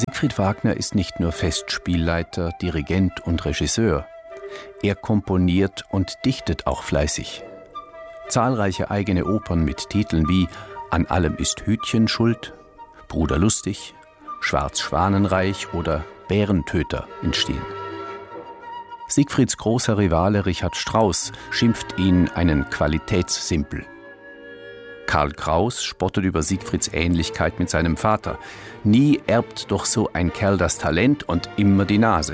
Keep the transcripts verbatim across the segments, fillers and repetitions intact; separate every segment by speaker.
Speaker 1: Siegfried Wagner ist nicht nur Festspielleiter, Dirigent und Regisseur. Er komponiert und dichtet auch fleißig. Zahlreiche eigene Opern mit Titeln wie »An allem ist Hütchen schuld«, »Bruder Lustig«, »Schwarz-Schwanenreich« oder »Bärentöter« entstehen. Siegfrieds großer Rivale Richard Strauss schimpft ihn einen Qualitätssimpel. Karl Kraus spottet über Siegfrieds Ähnlichkeit mit seinem Vater. Nie erbt doch so ein Kerl das Talent und immer die Nase.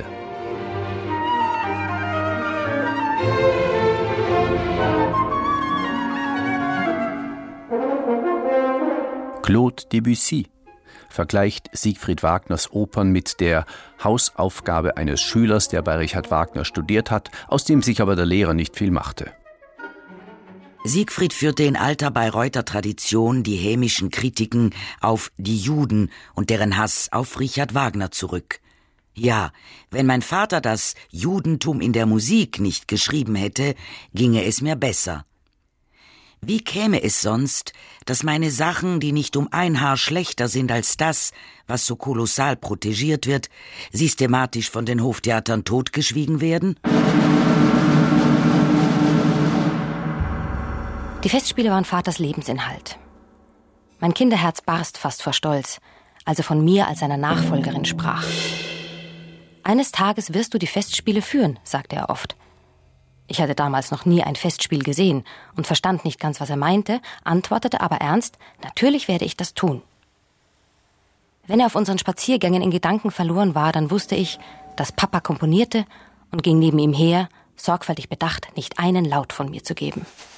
Speaker 1: Claude Debussy vergleicht Siegfried Wagners Opern mit der Hausaufgabe eines Schülers, der bei Richard Wagner studiert hat, aus dem sich aber der Lehrer nicht viel machte.
Speaker 2: Siegfried führte in alter Bayreuther Tradition die hämischen Kritiken auf die Juden und deren Hass auf Richard Wagner zurück. Ja, wenn mein Vater das Judentum in der Musik nicht geschrieben hätte, ginge es mir besser. Wie käme es sonst, dass meine Sachen, die nicht um ein Haar schlechter sind als das, was so kolossal protegiert wird, systematisch von den Hoftheatern totgeschwiegen werden?
Speaker 3: Die Festspiele waren Vaters Lebensinhalt. Mein Kinderherz barst fast vor Stolz, als er von mir als seiner Nachfolgerin sprach. Eines Tages wirst du die Festspiele führen, sagte er oft. Ich hatte damals noch nie ein Festspiel gesehen und verstand nicht ganz, was er meinte, antwortete aber ernst, natürlich werde ich das tun. Wenn er auf unseren Spaziergängen in Gedanken verloren war, dann wusste ich, dass Papa komponierte und ging neben ihm her, sorgfältig bedacht, nicht einen Laut von mir zu geben.